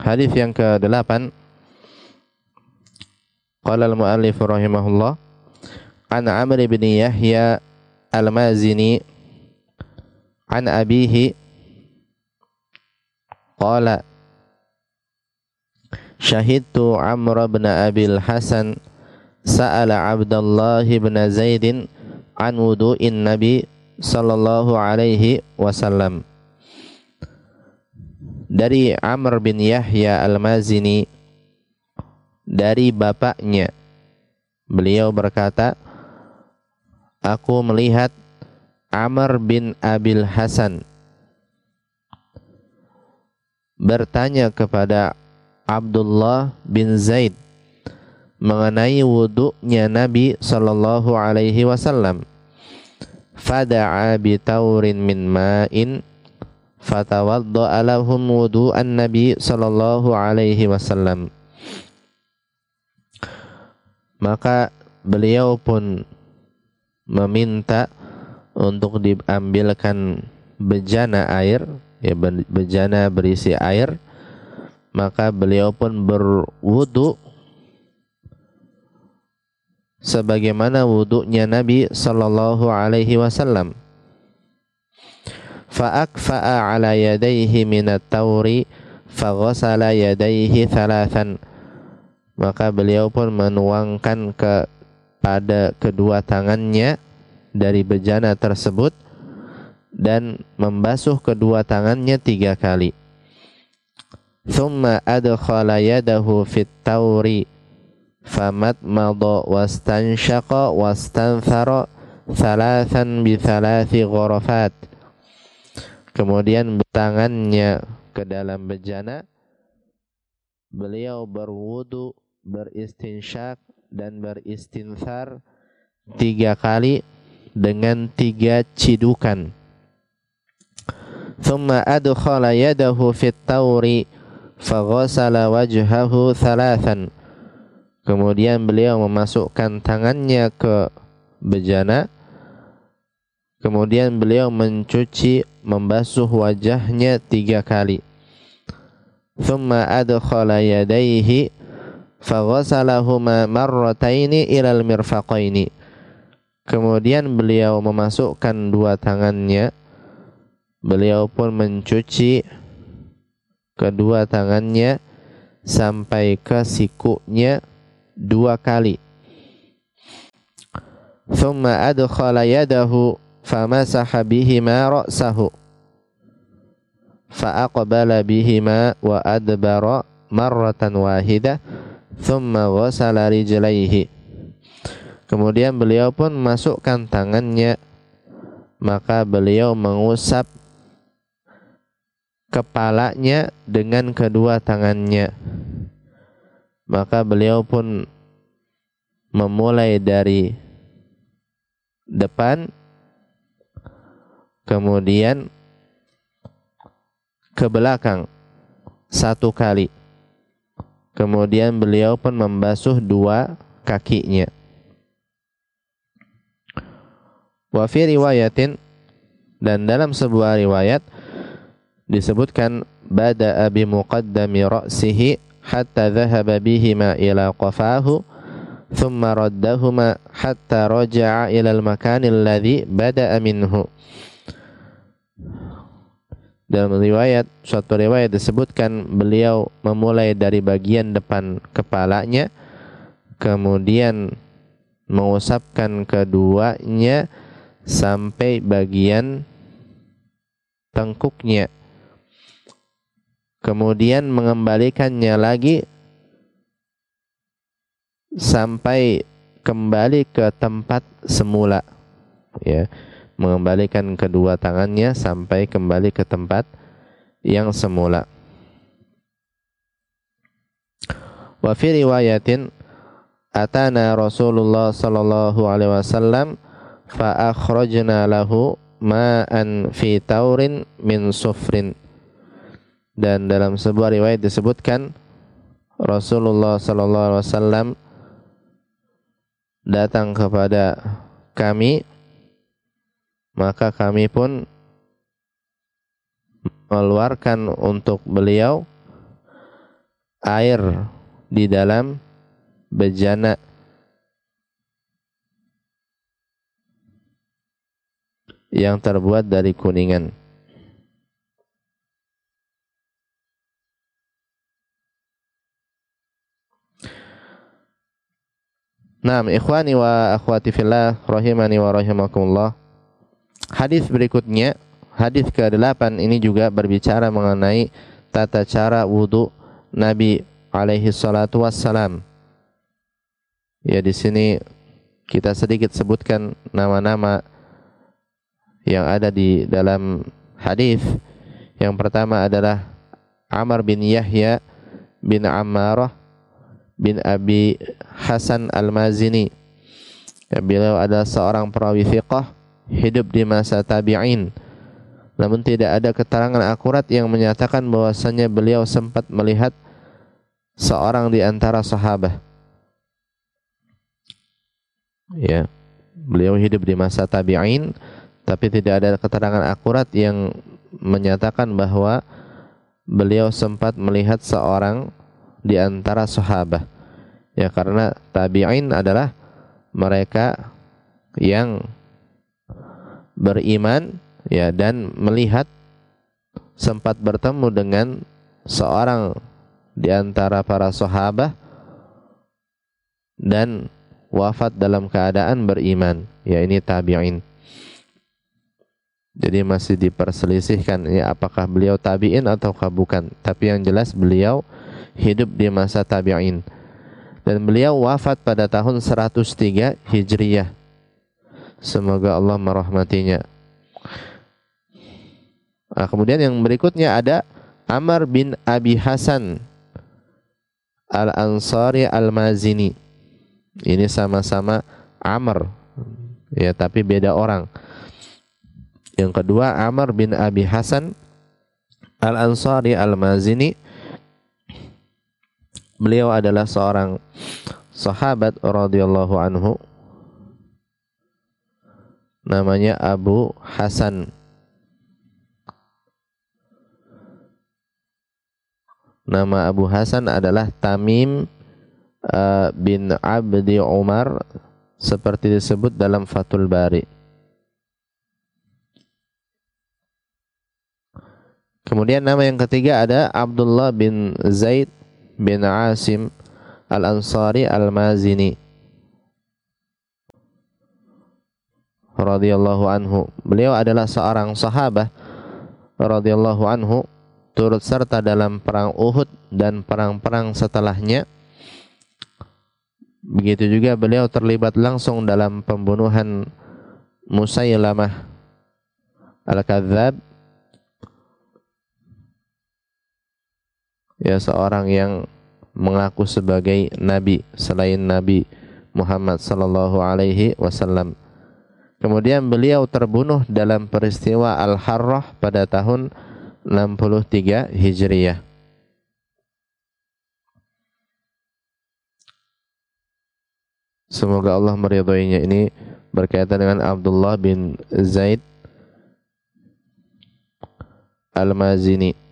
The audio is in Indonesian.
Hadis yang ke-8, qala al-mu'allif rahimahullah, an Amr bin Yahya al-Mazini an abihi qala syahidtu Amr bin Abil Hasan sa'ala Abdullah bin Zaidin an wudu'in Nabi sallallahu alaihi wasallam. Dari Amr bin Yahya al-Mazini, dari bapaknya, beliau berkata, aku melihat Amr bin Abil Hasan bertanya kepada Abdullah bin Zaid mengenai wudu'nya Nabi sallallahu alaihi wasallam. Fada'a bi taurin min ma'in fatawadda'a lahum wudu'an Nabi sallallahu alaihi wasallam. Maka beliau pun meminta untuk diambilkan bejana air, ya, bejana berisi air. Maka beliau pun berwudu sebagaimana wudunya Nabi sallallahu alaihi wasallam. Fa'akfa'a ala yadayhi minat tauri faghasala yadayhi thalathan. Maka beliau pun menuangkan kepada kedua tangannya dari bejana tersebut dan membasuh kedua tangannya 3 kali. Thumma adkhala yadahu fit tauri famadmada wastanshaqa wastanthara thalathan bi thalathi ghurafat. Kemudian tangannya ke dalam bejana, beliau berwudu, beristinsyak dan beristinthar 3 kali dengan 3 cidukan. Thumma adkhala yadahu fit tauri faghasala wajhahu thalathan. Kemudian beliau memasukkan tangannya ke bejana, kemudian beliau mencuci, membasuh wajahnya 3 kali. Thumma adkhala yadayhi faghasalahuma marrataini ilal mirfaqaini. Kemudian beliau memasukkan 2 tangannya, beliau pun mencuci kedua tangannya sampai ke sikunya 2 kali. Thumma adkhala yadahu famasaha bihima ra'sahu fa'aqbala bihima wa adbara marratan wahidah thumma ghasala rijlaihi. Kemudian beliau pun masukkan tangannya, maka beliau mengusap kepalanya dengan kedua tangannya. Maka beliau pun memulai dari depan, kemudian ke belakang 1 kali. Kemudian beliau pun membasuh 2 kakinya. Wa fi riwayatin, dan dalam sebuah riwayat disebutkan, bada'a bi muqaddami ra'sihi hatta dhahaba bihima ila qafahu thumma raddahuma hatta raja'a ila al-makan alladhi bada'a minhu. Dalam suatu riwayat disebutkan beliau memulai dari bagian depan kepalanya, kemudian mengusapkan keduanya sampai bagian tengkuknya, kemudian mengembalikannya lagi sampai kembali ke tempat semula, ya, mengembalikan kedua tangannya sampai kembali ke tempat yang semula. Wa fi riwayatin, atana Rasulullah sallallahu alaihi wasallam fa akhrajna lahu ma'an fi taurin min sufrin. Dan dalam sebuah riwayat disebutkan Rasulullah sallallahu alaihi wasallam datang kepada kami, maka kami pun mengeluarkan untuk beliau air di dalam bejana yang terbuat dari kuningan. Naam, ikhwani wa akhwati fillah rahimani wa rahimakumullah. Hadis berikutnya, hadis ke-8 ini juga berbicara mengenai tata cara wudu Nabi alaihi salatu wassalam. Ya, di sini kita sedikit sebutkan nama-nama yang ada di dalam hadis. Yang pertama adalah Amr bin Yahya bin Ammarah bin Abi Hasan Al-Mazini. Ya, beliau adalah seorang perawi fiqh, hidup di masa tabi'in. Namun tidak ada keterangan akurat yang menyatakan bahwasanya beliau sempat melihat seorang di antara sahabat. Ya, beliau hidup di masa tabi'in, tapi tidak ada keterangan akurat yang menyatakan bahwa beliau sempat melihat seorang di antara sahabat. Ya, karena tabi'in adalah mereka yang beriman, ya, dan melihat, sempat bertemu dengan seorang di antara para sahabat dan wafat dalam keadaan beriman. Ya, ini tabi'in. Jadi masih diperselisihkan ya, apakah beliau tabi'in ataukah bukan. Tapi yang jelas beliau hidup di masa tabi'in. Dan beliau wafat pada tahun 103 Hijriyah. Semoga Allah merahmatinya. Nah, kemudian yang berikutnya ada Amr bin Abi Hasan Al-Ansari Al-Mazini. Ini sama-sama Amr, ya, tapi beda orang. Yang kedua Amr bin Abi Hasan Al-Ansari Al-Mazini. Beliau adalah seorang sahabat radhiyallahu anhu. Namanya Abu Hasan. Nama Abu Hasan adalah Tamim bin Abdi Umar, seperti disebut dalam Fathul Bari. Kemudian nama yang ketiga ada Abdullah bin Zaid bin Asim Al-Ansari Al-Mazini radhiyallahu anhu. Beliau adalah seorang sahabat radhiyallahu anhu, turut serta dalam perang Uhud dan perang-perang setelahnya. Begitu juga beliau terlibat langsung dalam pembunuhan Musailamah Al-Kadzdzab, ya, seorang yang mengaku sebagai nabi selain Nabi Muhammad sallallahu alaihi wasallam. Kemudian beliau terbunuh dalam peristiwa Al-Harrah pada tahun 63 Hijriyah. Semoga Allah meridhoinya. Ini berkaitan dengan Abdullah bin Zaid Al-Mazini.